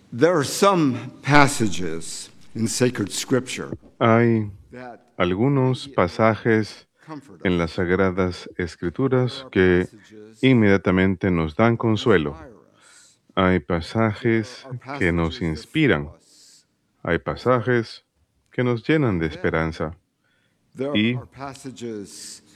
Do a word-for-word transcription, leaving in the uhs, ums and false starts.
There are some passages in sacred scripture Hay that algunos pasajes comfort en us. las Sagradas Escrituras There are que passages inmediatamente nos dan consuelo. inspire us. Hay There pasajes are que nos passages that fill inspiran. us Hay with hope. pasajes que nos llenan de And then esperanza. there Y are passages